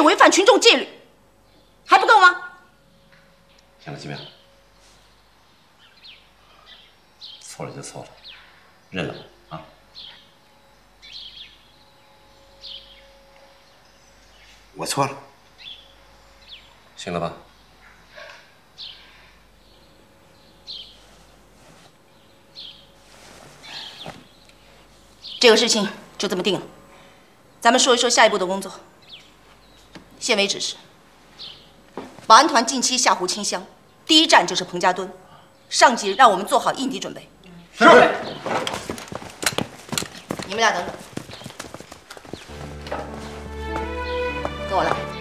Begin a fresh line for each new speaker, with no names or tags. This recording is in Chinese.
违反群众纪律，还不够吗？
行了，金明，错了就错了，认了啊。
我错了，
行了吧？
这个事情就这么定了。咱们说一说下一步的工作。县委指示，保安团近期下湖清乡，第一站就是彭家墩。上级让我们做好应敌准备。
是。
你们俩等等，跟我来。